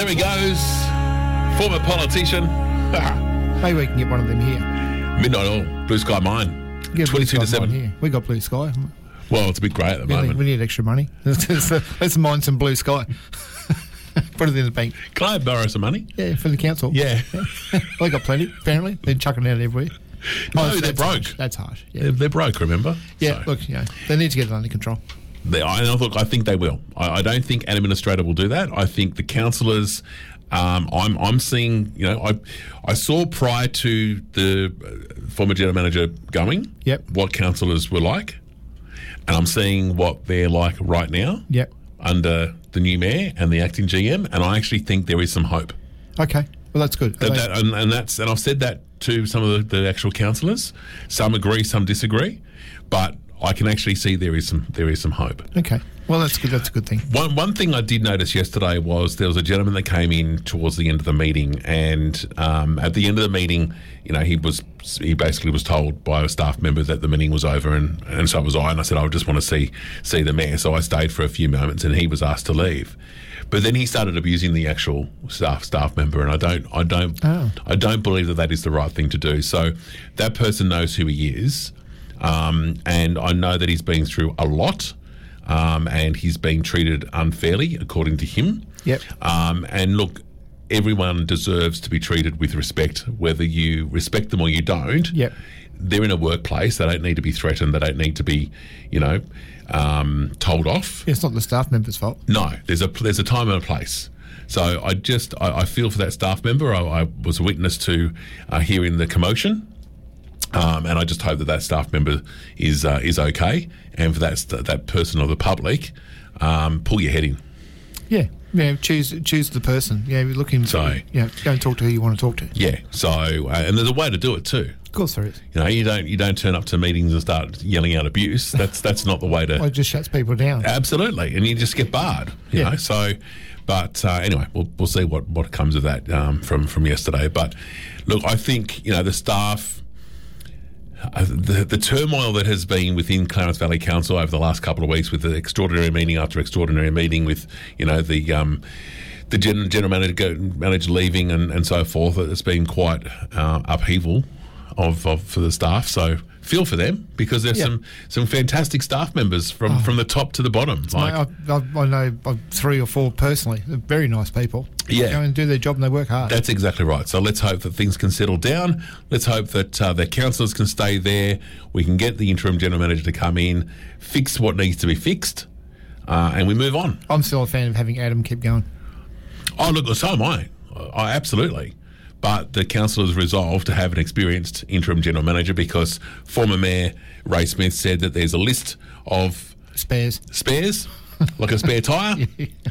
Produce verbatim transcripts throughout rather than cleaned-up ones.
There he goes. Former politician. Maybe we can get one of them here. Midnight Oil, Blue Sky Mine. Get twenty-two to seven. Here. We got blue sky. Well, it's a bit grey at the We need, moment. we need extra money. Let's, let's mine some blue sky. Put it in the bank. Can I borrow some money? Yeah, for the council. Yeah. They got plenty, apparently. They're chucking it out everywhere. No, Oh, they're that's broke. Harsh. That's harsh. Yeah, They're, they're broke, remember? yeah So, look, you know, they need to get it under control. they, I, and look, I think they will. I, I don't think an administrator will do that. I think the councillors... Um, I'm I'm seeing, you know, I I saw prior to the uh, former general manager going, Yep. what councillors were like, and I'm seeing what they're like right now Yep. under the new mayor and the acting G M, and I actually think there is some hope. Okay. Well, that's good. That, Are they- that, and, and that's and I've said that to some of the, the actual councillors. Some agree, some disagree, but I can actually see there is some there is some hope. okay. Well, that's good. That's a good thing. One one thing I did notice yesterday was there was a gentleman that came in towards the end of the meeting, and um, at the end of the meeting, you know, he was he basically was told by a staff member that the meeting was over, and, and so was I. And I said, I just want to see see the mayor. So I stayed for a few moments, and he was asked to leave. But then he started abusing the actual staff staff member, and I don't I don't Oh. I don't believe that that is the right thing to do. So that person knows who he is, um, and I know that he's been through a lot. Um, and he's being treated unfairly, according to him. Yep. Um, and look, everyone deserves to be treated with respect, whether you respect them or you don't. Yep. They're in a workplace. They don't need to be threatened. They don't need to be, you know, um, told off. It's not the staff member's fault. No, there's a there's a time and a place. So I just I, I feel for that staff member. I, I was a witness to uh, hearing the commotion. Um, and I just hope that that staff member is uh, is okay, and for that st- that person or the public, um, pull your head in. Yeah. Yeah. Choose choose the person. Yeah. Look him. So- yeah. Go and talk to who you want to talk to. Yeah. So uh, and there's a way to do it too. Of course there is. You know, you don't you don't turn up to meetings and start yelling out abuse. That's that's not the way to. Well, it just shuts people down. Absolutely, and you just get barred. You Yeah. know, so. But uh, anyway, we'll we'll see what, what comes of that um, from from yesterday. But look, I think you know the staff. Uh, the, the turmoil that has been within Clarence Valley Council over the last couple of weeks, with the extraordinary meeting after extraordinary meeting, with you know the um, the gen, general manager, manager leaving and, and so forth, it's been quite uh, upheaval of, of for the staff. So feel for them, because there's Yeah. some some fantastic staff members from, from the top to the bottom. Like, I, I, I know of three or four personally. They're very nice people. Yeah. They go and do their job and they work hard. That's exactly right. So let's hope that things can settle down. Let's hope that uh, their councillors can stay there. We can get the interim general manager to come in, fix what needs to be fixed, uh, and we move on. I'm still a fan of having Adam keep going. Oh, look, so am I. I absolutely. But the council has resolved to have an experienced interim general manager, because former Mayor Ray Smith said that there's a list of Spares. spares, like a spare tyre.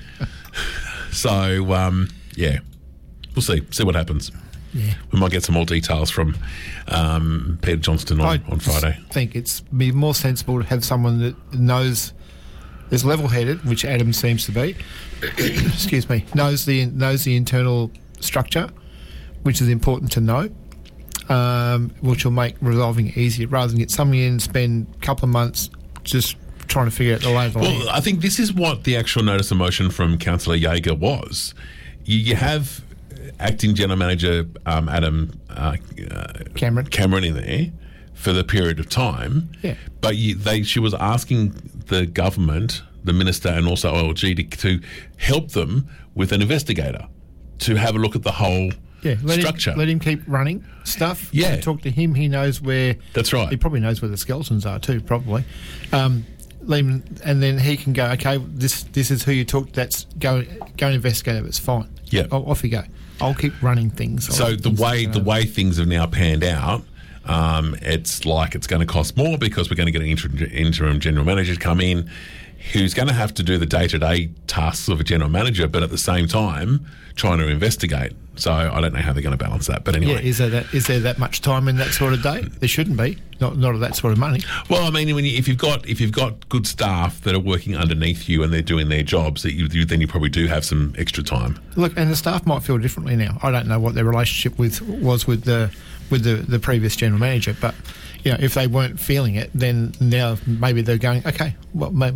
So, um, yeah, we'll see. See what happens. Yeah. We might get some more details from um, Peter Johnston on, I on Friday. think it's be more sensible to have someone that knows, is level-headed, which Adam seems to be. Excuse me. Knows the knows the internal structure, which is important to know, um, which will make resolving it easier, rather than get someone in and spend a couple of months just trying to figure out the lay of the land. Well, I think this is what the actual notice of motion from Councillor Jaeger was. You, you have acting general manager um, Adam uh, uh, Cameron. Cameron in there for the period of time, Yeah. but you, they she was asking the government, the minister, and also O L G to, to help them with an investigator to have a look at the whole Yeah, let structure. him, let him keep running stuff. Yeah. Talk to him. He knows where... That's right. He probably knows where the skeletons are too, probably. Um, let him, and then he can go, okay, this this is who you talk to, that's, go, go and investigate it, it's fine. Yeah. Oh, off you go. I'll keep running things. I'll So keep the things way going. the way things have now panned out, um, it's like it's going to cost more, because we're going to get an inter- interim general manager to come in who's going to have to do the day-to-day tasks of a general manager, but at the same time trying to investigate. So I don't know how they're going to balance that. But anyway. Yeah, is there that is there that much time in that sort of day? There shouldn't be. Not not of that sort of money. Well, I mean, when you, if you've got if you've got good staff that are working underneath you and they're doing their jobs, that you, you then you probably do have some extra time. Look, and the staff might feel differently now. I don't know what their relationship with was with the with the, the previous general manager, but you know, if they weren't feeling it, then now maybe they're going, okay, well, maybe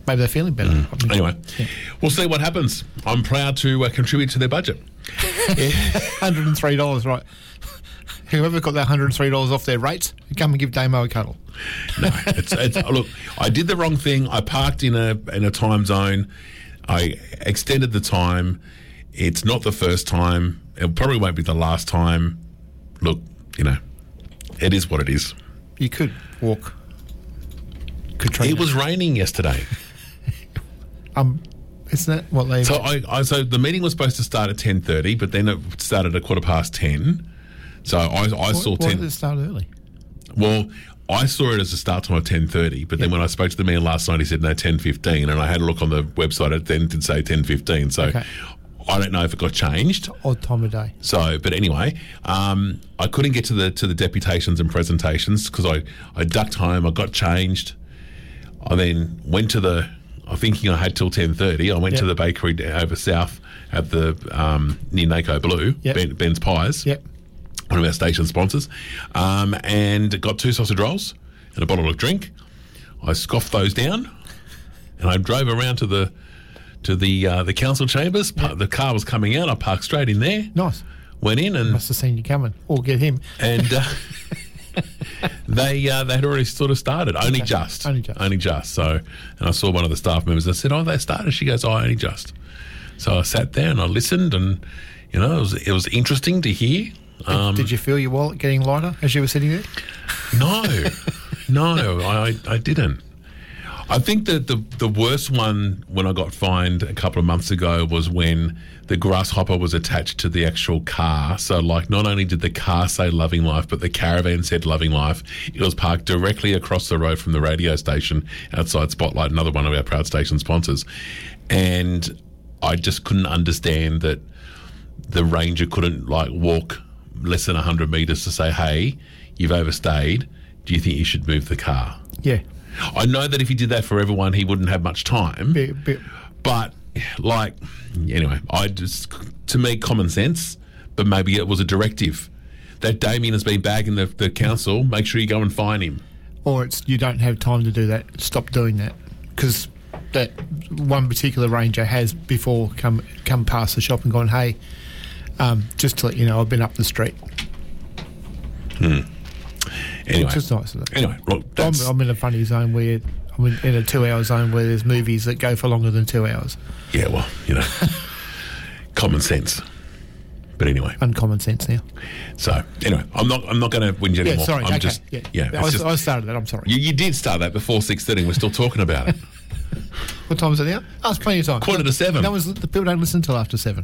Maybe they're feeling better. Mm. Anyway, yeah. We'll see what happens. I'm proud to uh, contribute to their budget. one hundred three dollars, right. Whoever got that one hundred three dollars off their rates, come and give Damo a cuddle. No, it's, it's look. I did the wrong thing. I parked in a in a time zone. I extended the time. It's not the first time. It probably won't be the last time. Look, you know, it is what it is. You could walk. Katrina. It was raining yesterday. um, isn't that what they? So I, I so the meeting was supposed to start at ten thirty, but then it started at quarter past ten. So I, I why, saw why ten. did it start early? Well, I saw it as a start time of ten thirty, but then Yeah. when I spoke to the man last night, he said no, ten fifteen, and I had a look on the website. It then did say ten fifteen. So Okay. I don't know if it got changed. Odd time of day. So, but anyway, um, I couldn't get to the to the deputations and presentations because I, I ducked home. I got changed. I then went to the. I'm thinking I had till ten thirty. I went Yep. to the bakery d- over south at the um, near Naco Blue, Yep. ben, Ben's Pies, Yep. one of our station sponsors, um, and got two sausage rolls and a bottle of drink. I scoffed those down, and I drove around to the to the uh, the council chambers. Pa- The car was coming out. I parked straight in there. Nice. Went in and Must have seen you coming. Or get him. and uh, they uh, they had already sort of started. Only Okay. just, Only just. only just. So, and I saw one of the staff members. I said, "Oh, they started." She goes, "Oh, only just." So I sat there and I listened, and you know, it was it was interesting to hear. Um, Did you feel your wallet getting lighter as you were sitting there? No, no, I I didn't. I think that the the worst one when I got fined a couple of months ago was when the grasshopper was attached to the actual car. So, like, not only did the car say Loving Life, but the caravan said Loving Life. It was parked directly across the road from the radio station outside Spotlight, another one of our proud station sponsors. And I just couldn't understand that the ranger couldn't, like, walk less than one hundred metres to say, hey, you've overstayed. Do you think you should move the car? Yeah. I know that if he did that for everyone, he wouldn't have much time. Bit, bit. But, like, anyway, I just, to me, common sense, but maybe it was a directive. That Damien has been bagging the, the council, make sure you go and fine him. Or it's you don't have time to do that. Stop doing that. Because that one particular ranger has before come come past the shop and gone, hey, um, just to let you know, I've been up the street. Hmm. Anyway, Which is nice. Isn't it? anyway, look, I'm, that's, I'm in a funny zone where I'm in, in a two-hour zone where there's movies that go for longer than two hours. yeah, well, you know, common sense. But anyway, Uncommon sense now. so anyway, I'm not I'm not going to whinge Yeah, anymore. sorry. I'm okay. just yeah, yeah. I, it's was, just- I started that. I'm sorry. you, you did start that before six thirty. We're still talking about it. What time is it now? Oh, it's plenty of time. Quarter to seven. No one's, the people don't listen until after seven.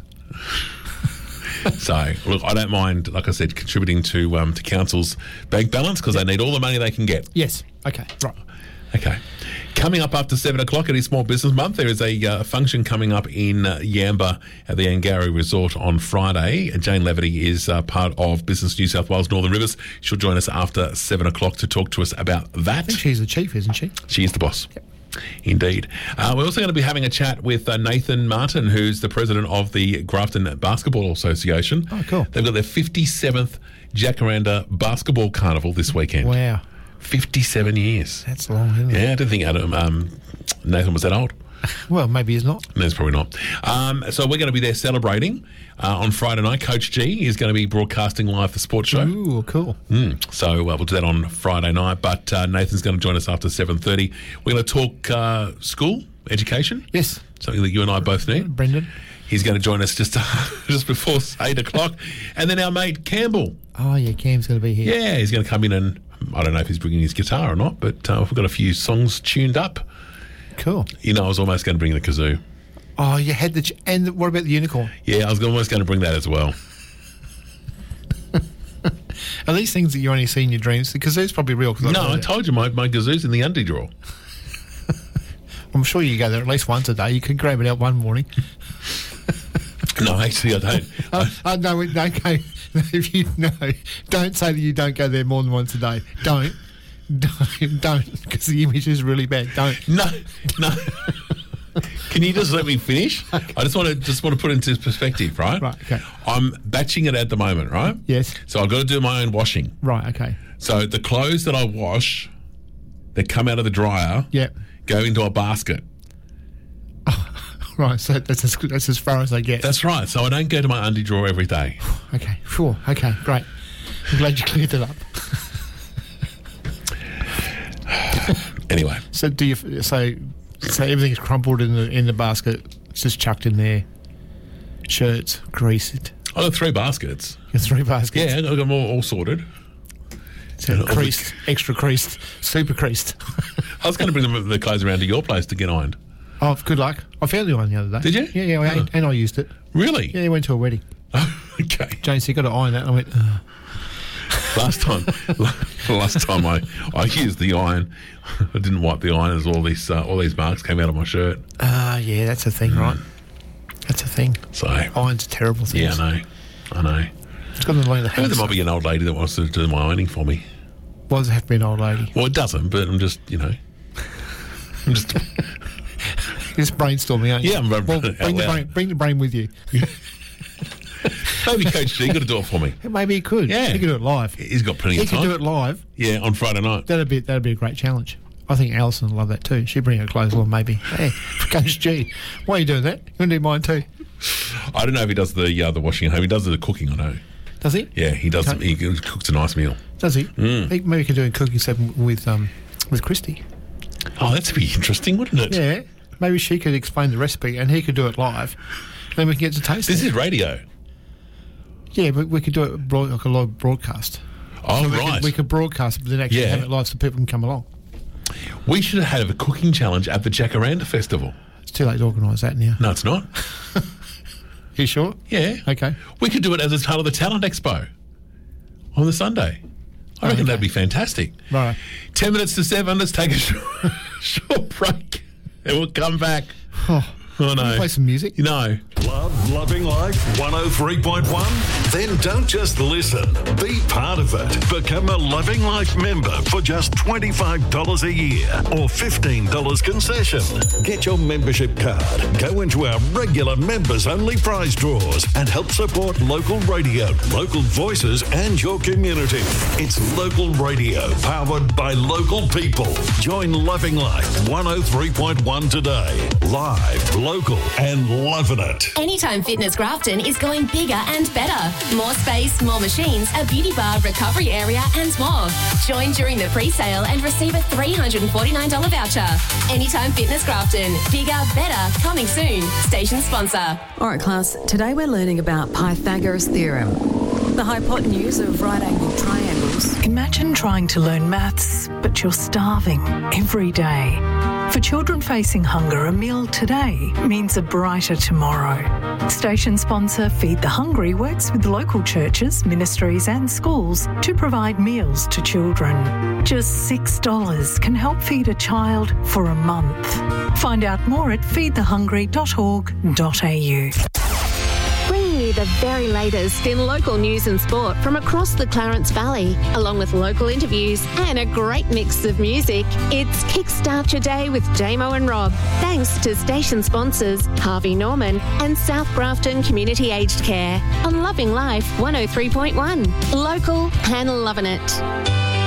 So, look, I don't mind, like I said, contributing to um, to council's bank balance because they need all the money they can get. Yes. Okay. Right. Okay. Coming up after seven o'clock, it is Small Business Month. There is a uh, function coming up in uh, Yamba at the Angari Resort on Friday. Jane Levity is uh, part of Business New South Wales Northern Rivers. She'll join us after seven o'clock to talk to us about I that. think she's the chief, isn't she? She is the boss. Indeed. Uh, we're also going to be having a chat with uh, Nathan Martin, who's the president of the Grafton Basketball Association. Oh, cool. They've got their fifty-seventh Jacaranda Basketball Carnival this weekend. Wow. fifty-seven years. That's long, isn't it? Yeah, I didn't think Adam, um, Nathan was that old. Well, maybe he's not. No, it's probably not. Um, so we're going to be there celebrating uh, on Friday night. Coach G is going to be broadcasting live the sports show. Ooh, cool. Mm. So uh, we'll do that on Friday night. But uh, Nathan's going to join us after seven thirty. We're going to talk uh, school, education, Yes. something that you and I both need. Brendan. He's going to join us just just before eight o'clock. And then our mate Campbell. Oh, yeah, Cam's going to be here. Yeah, he's going to come in and I don't know if he's bringing his guitar or not, but uh, we've got a few songs tuned up. Cool. You know, I was almost going to bring the kazoo. Oh, you had the... Ch- and what about the unicorn? Yeah, I was almost going to bring that as well. Are these things that you only see in your dreams? Because it's probably real. 'cause No, I, I told you my, my kazoo's in the undie drawer. I'm sure you go there at least once a day. You could grab it out one morning. No, actually, I don't. Oh, oh, no, we- no, okay. If you no, don't say that you don't go there more than once a day. Don't, don't, don't, because the image is really bad. Don't. No, no. Can you just let me finish? I just want to just want to put it into perspective, right? Right, okay. I'm batching it at the moment, right? Yes. So I've got to do my own washing. Right. Okay. So the clothes that I wash, that come out of the dryer, Yep. go into a basket. Right, so that's as, that's as far as I get. That's right. So I don't go to my undie drawer every day. Okay, sure. Okay, great. I'm glad you cleared it up. Anyway. So do you? So, so everything's crumpled in the in the basket. It's just chucked in there. Shirts, creased. I got three baskets. Your three baskets. Yeah, I got them all, all sorted. So creased, extra creased, super creased. I was going to bring them, the clothes around to your place to get ironed. Oh, good luck. I found the iron the other day. Did you? Yeah, yeah, Oh. and, and I used it. Really? Yeah, I went to a wedding. Oh, okay. Jane said, "Got to iron that." And I went, Ugh. Last time, last time I, I used the iron, I didn't wipe the iron as all these uh, all these marks came out of my shirt. Ah, uh, yeah, that's a thing, mm. right? That's a thing. So iron's a terrible thing. Yeah, I know. I know. It's got to learn the Maybe there might be an old lady that wants to do my ironing for me. Why does it have to be an old lady? Well, it doesn't, but I'm just, you know, I'm just... You're just brainstorming, aren't you? Yeah, I'm well, bring, the brain, bring the brain with you. Maybe Coach G got to do it for me. Maybe he could. Yeah. He could do it live. He's got plenty he of time. He could do it live. Yeah, on Friday night. That'd be that'd be a great challenge. I think Alison would love that too. She'd bring her clothes along, maybe. Hey, Coach G, why are you doing that? You want to do mine too? I don't know if he does the uh, the washing at home. He does the cooking, I know. Does he? Yeah, he does. Okay. He cooks a nice meal. Does he? Mm. he maybe he could do a cooking segment with um with Christy. Oh, that'd be interesting, wouldn't it? Yeah. Maybe she could explain the recipe and he could do it live. Then we can get to taste this it. This is radio. Yeah, but we could do it broad, like a live broadcast. Oh, so we right. Could, we could broadcast it, but then actually yeah. have it live so people can come along. We should have had a cooking challenge at the Jacaranda Festival. It's too late to organise that now. No, it's not. You sure? Yeah. Okay. We could do it as a part of the Talent Expo on the Sunday. I reckon okay. that'd be fantastic. Right. Ten minutes to seven, let's take a short, short break and we'll come back. Oh, oh no. Play some music? No. Love Loving Life one oh three point one? Then don't just listen. Be part of it. Become a Loving Life member for just twenty-five dollars a year or fifteen dollars concession. Get your membership card, go into our regular members-only prize draws and help support local radio, local voices and your community. It's local radio powered by local people. Join Loving Life one oh three point one today. Live, local and loving it. Anytime Fitness Grafton is going bigger and better. More space, more machines, a beauty bar, recovery area and more. Join during the pre-sale and receive a three hundred forty-nine dollars voucher. Anytime Fitness Grafton. Bigger, better, coming soon. Station sponsor. All right, class. Today we're learning about Pythagoras' theorem. The hypotenuse of right-angled triangles. Imagine trying to learn maths, but you're starving every day. For children facing hunger, a meal today means a brighter tomorrow. Station sponsor Feed the Hungry works with local churches, ministries and schools to provide meals to children. Just six dollars can help feed a child for a month. Find out more at feed the hungry dot org dot a u. Bringing you the very latest in local news and sport from across the Clarence Valley, along with local interviews and a great mix of music. It's Kickstart Your Day with Jamo and Rob. Thanks to station sponsors Harvey Norman and South Grafton Community Aged Care on Loving Life one oh three point one. Local and loving it.